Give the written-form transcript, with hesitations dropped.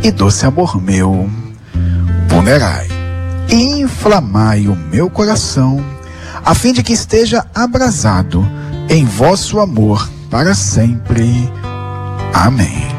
e doce amor meu, ponderai e inflamai o meu coração, a fim de que esteja abrasado em vosso amor para sempre. Amém.